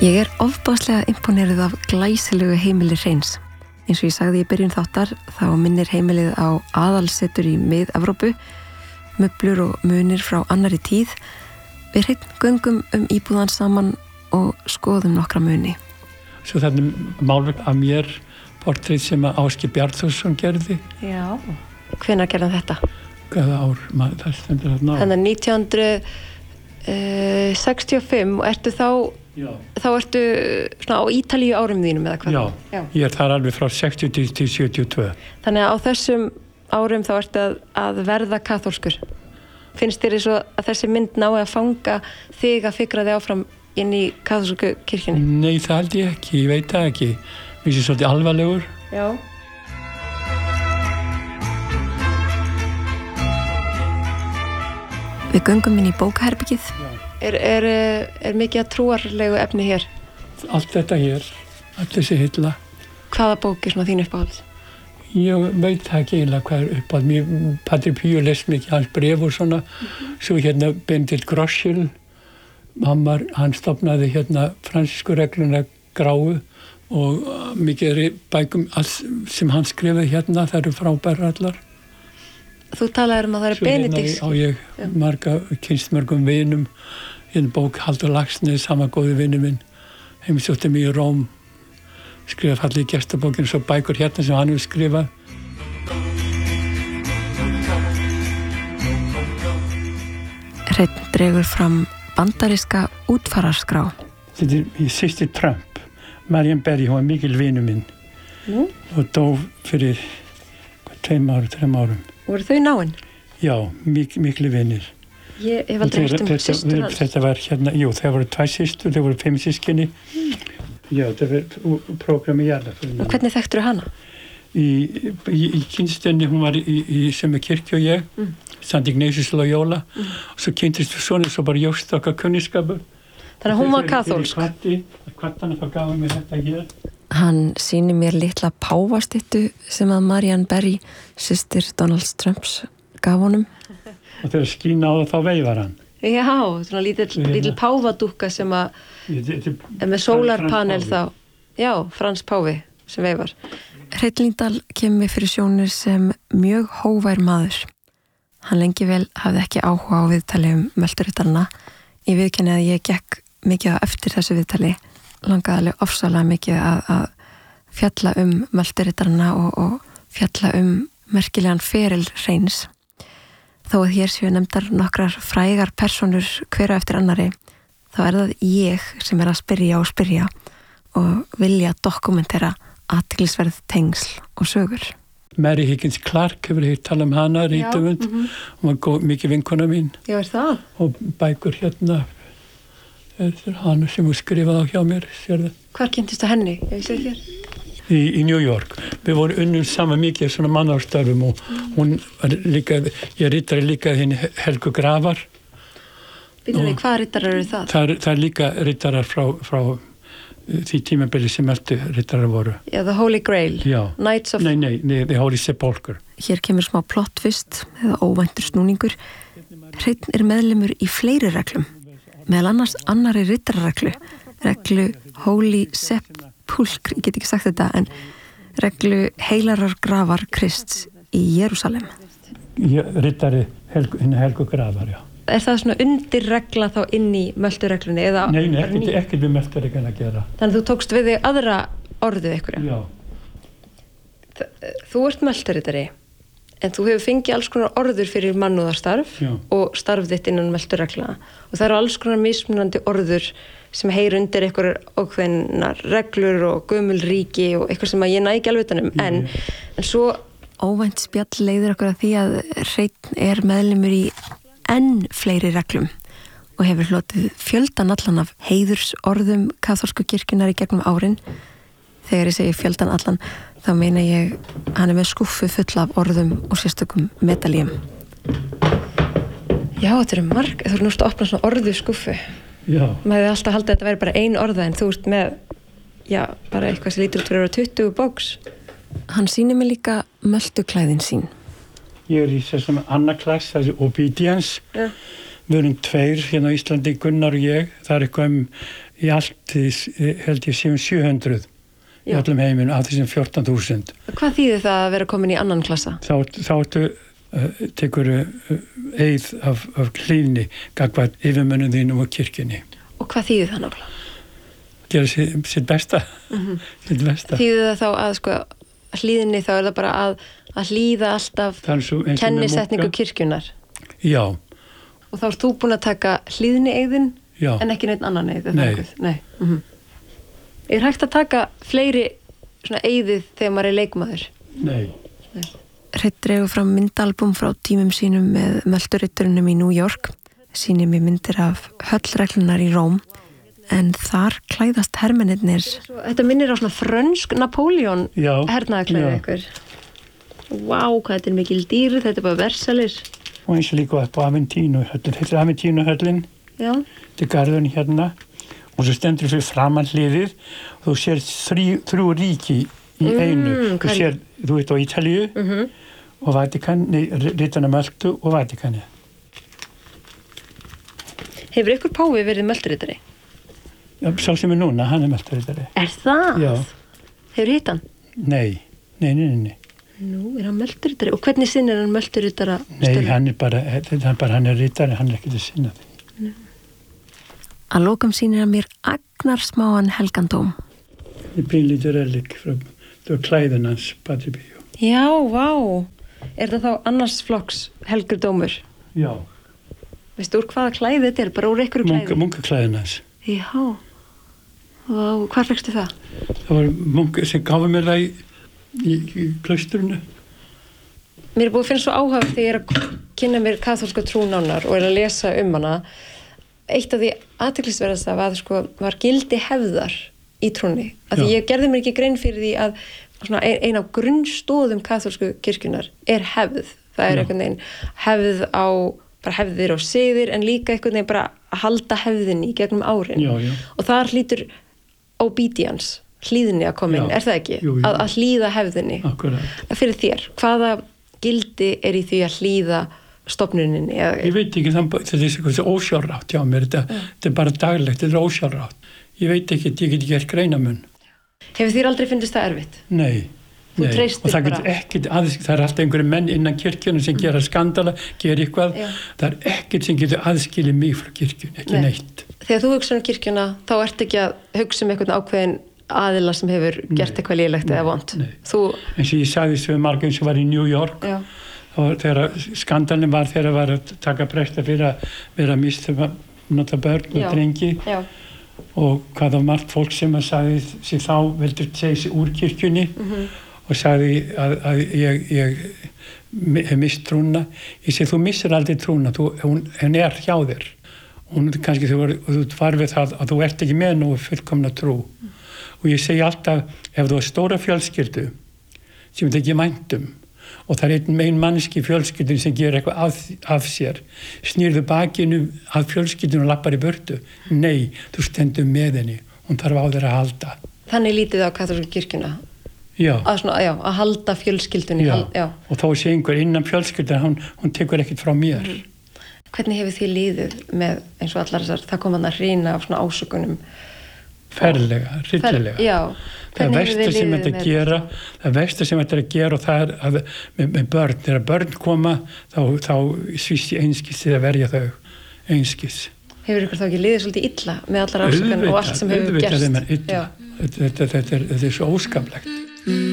Ég ofboðslega imponeruð af glæsilegu heimili Hreins. Eins og ég sagði í byrjun þáttar, þá minnir heimilið á aðalsetur í Mið-Evrópu, möblur og munir frá annarri tíð. Við Hreinn göngum íbúðan saman og skoðum nokkra muni. Svo þannig málverk af mér, portrét sem Ásgeir Bjarnþórsson gerði. Já. Hvenær gerði hann þetta? Hvaða ár? Það stendur þarna á. Þannig 1965 og ertu þá ertu svona á Ítalíu árum þínum eða hvað? Já, ég þar alveg frá 60 til 72. Þannig að á þessum árum þá ertu að verða kaþólskur. Finnst þér eins og að þessi mynd nái að fanga þig að fikra þig áfram inn í kaþólsku kirkjunni? Nei, það held ég ekki, ég veit það ekki. Mér finnst svolítið alvarlegur. Já. Við göngum inn í bókaherbergið. Er mikið að trúarlegu efni hér? Allt þetta hér, allt þessi hylla. Hvaða bók svona þín uppáhalds? Ég veit það ekki eiginlega hvað uppáhalds. Patri Píu les mikið hans bréf og svona. Svo hérna Benedikt Grosschel, hann stofnaði hérna fransískuregluna gráu og mikið bækum sem hann skrifaði hérna, það eru frábærar allar. Þú talaðir að það er Benedikts. Svo hérna á ég kynst mörgum vinum, hérna bók Halldór Laxness, hann var góði vinur minn, heimsótti mig í Róm, skrifa fallið í gestabókinu, svo bækur hérna sem hann hefur skrifað. Hreinn dregur fram bandaríska útfararskrá. Þetta er systir Trump, Marianne Berry, hún var mikil vinur minn og dó fyrir 2 árum, 3 árum. Voru þau náin? Já, miklu vinir. Ég hef aldrei heyrt systur hans. Þetta var hérna, það voru 2 systur, þau voru 5 systkini. Já, þetta var prógrami jarðar. Og hvernig þekktur þú hana? Í kynstunni, hún var í sömu kirkju og ég, St. Ignatius Loyola, og svo kynntist við svona, svo bara jókst okkar kunningsskapur. Þannig að hún var kaþólsk? Kvartana þá gaf mér þetta hér. Hann sýnir mér litla páfastyttu sem að Marianne Berry, systir Donald Trumps, gaf honum. Og þegar skína á það þá veifar hann. Já, svona lítil páfadúkka sem er með sólarpanel þá. Já, Frans páfi sem veifar. Hreinn Líndal kemur fyrir sjónir sem mjög hóvær maður. Hann lengi vel hafði ekki áhuga á viðtali Mölturiddarana. Ég viðurkenni að ég gekk mikið á eftir þessu viðtali. Langaði alveg ofsalega mikið að fjalla Mölturiddarana og fjalla merkilegan feril Hreins. Þó að hér séu nefndar nokkrar frægar persónur hver eftir annari, þá er það ég sem er að spyrja og vilja dokumentera athyglisverð tengsl og sögur. Mary Higgins Clark, hefur ég talað hana, rithöfund. Hún var mikið vinkona mín. Já, er það? Og bækur hérna. Þetta er hana sem hún skrifaði á hjá mér, sér það. Hvar kynntistu henni? Ég sé hér. Í New York. Við vorum unnum saman mikið svona mannárstörfum og hún var líka, ég rittari líka hinn Helgu Gravar. Býtum við, hvaða rittarar eru það? Það er líka rittarar frá því tímabili sem rittarar voru. Já, The Holy Grail. Já. Knights of... Nei, The Holy Sepulchre. Hér kemur smá plottvist eða óvæntur snúningur. Hreinn er meðlimur í fleiri reglum. Meðal annars annarri rittararreglu, reglu Holy Sepulchre, ég get ekki sagt þetta, en reglu heilarar grafar Krists í Jerúsalem. Rittari Helgu Gravar, já. Er það svona undir regla þá inn í Möltureglunni? Nei, ekkert við Möltureglunni að gera. Þannig að þú tókst við þig aðra orðið ykkur? Já. Þú ert Mölturittari, en þú hefur fengið alls konar orður fyrir mannúðarstarf og starf þitt innan Mölturegla og það eru alls konar mismunandi orður sem heyr undir einhverjar ákveðnar reglur og gömul ríki og eitthvað sem að ég næ ekki alveg utanum, en svo óvænt spjall leiðir okkur að því að Hreinn er meðlimur í enn fleiri reglum og hefur hlotið fjöldan allan af heiðursorðum kaþólsku kirkjunnar í gegnum árin. Þegar ég segi fjöldan allan, þá meina ég hann er með skúffu full af orðum og sérstökum medaljum. Já, þetta eru þú eru núst að opna svona orðu skúffu. Já. Maður hefði alltaf haldið að þetta væri bara ein orða, en þú ert með, bara eitthvað sem lítur út fyrir 20 bóks. Hann sýnir mig líka möltuklæðin sín. Ég er í þessum annaklass, það er obedience. við erum 2 hérna á Íslandi, Gunnar og ég, það eitthvað í allt, held ég 700 í öllum heiminum af þessum 14.000. Hvað þýðir það að vera komin í annan klassa? Þá tekur eið af hlýðni gagnvart yfirmönnum þínum og kirkjunni. Og hvað þýðir það nákvæmlega? Gera sitt besta. Sitt besta. Þýðir það þá að sko hlýðni, þá er það bara að hlýða alltaf kennisetningu kirkjunar? Já. Og þá ert þú búin að taka hlýðni eiðin en ekki neitt annan eið? Nei. Er hægt að taka fleiri svona eiðið þegar maður er leikmaður? Nei. Hreinn dregur fram myndalbum frá tímum sínum með Mölturitturunum í New York. Sýnir mér myndir af höllreglunar í Róm, en þar klæðast hermennirnir. Þetta minnir á svona frönsk Napóleon hernaðarklæði ykkur. Vá, hvað þetta er mikil dýr, þetta er bara Versalir. Og eins og líka upp á Aventínuhöllin. Þetta er Aventínuhöllin. Já. Þetta er garðurinn hérna. Og svo stendur fyrir framan hliðið og þú sér 3 ríki í einu. Þú veit á Ítalíu og Vatíkan, ritana Möltu og Vatíkani. Hefur ykkur páfi verið Mölturitari? Já, sá sem er núna, hann er Mölturitari. Er það? Já. Hefur hitt hann? Nei. Nú, er hann Mölturitari? Og hvernig sinn er hann Mölturitara? Nei, hann er ritari, hann er ekki til sinna því. Að lokum sýnir hann mér agnarsmáan helgandóm. Í pínlítið relik frá klæðin hans, Padre Pío. Já, vá. Er það þá annars flokks helgurdómur? Já. Veistu úr hvaða klæði þetta er? Bara úr einhverju klæði? Munkaklæðin hans. Já. Vá, hvar fékkstu það? Það var munkar sem gáði mér það í klaustrinu. Mér er búið að finna svo áhuga þegar ég er að kynna mér kaþólska trú nánar og er að lesa hana. Eitt af því athyglisverðasta var gildi hefðar í trúnni. Af því ég gerði mér ekki grein fyrir því að ein af grunnstóðum kaþólsku kirkjunar er hefð. Það er einhvern veginn hefð á, bara hefðir og siðir, en líka einhvern veginn bara að halda hefðinni í gegnum árin. Og þar hlýtur obedience, hlýðinni að koma inn, er það ekki? Að hlýða hefðinni. Akkurat. Fyrir þér, hvaða gildi er í því að hlýða stofnuninni? Ég veit ekki, þetta er eitthvað ósjálfrátt hjá mér, þetta er bara daglegt, þetta er ósjálfrátt. Ég veit ekki, ég get ekki gert greinamun. Hefur þér aldrei fundist það erfitt? Nei. Þú treystir bara. Og það er alltaf einhverju menn innan kirkjunum sem gera skandala, gera eitthvað. Það er ekkert sem getur aðskilið mig frá kirkjun, ekki neitt. Þegar þú hugsa Kirkjuna, þá ert ekki að hugsa einhvern ákveðin aðila sem hefur gert eitthvað lélegt eða vont. Eins og ég sagði þessu margum sem var í New York, þegar skandalinn var þegar var að taka presta fyrir að vera nota börn og drengi. Og hvað var margt fólk sem að sagði sig þá veldur segja sig úr kirkjunni og sagði að ég hef mist trúna. Ég segi, þú missir aldrei trúna, hún er hjá þér. Hún er kannski, þú var við það að þú ert ekki með nú fullkomna trú. Og ég segi alltaf, ef þú er stóra fjölskyldu sem þetta ekki mæntum og það er einn mannski fjölskyldun sem gerir eitthvað af sér, snýrðu bakinu af fjölskyldun og lappar í burtu. Nei, þú stendur með henni, hún þarf á þér að halda. Þannig lítið á kaþólsku kirkjuna? Já. Að halda fjölskyldunni. Já. Og þá sé einhver innan fjölskyldun, hún tekur ekkert frá mér. Hvernig hefur þið líðið með eins og allar þessar, það kom að hrýna af svona ásökunum? Ferlega, hryllilega. Já. Það versta sem þetta gera, og það er að með börn, þegar börn koma þá svist ég einskis til að verja þau, einskis. Hefur ykkur þá ekki liðið svolítið illa með allar ásökun og allt sem hefur gerst? Þetta er svo óskaplegt.